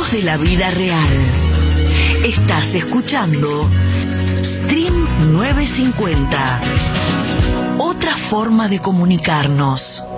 Hechos de la vida real. Estás escuchando Stream 950. Otra forma de comunicarnos.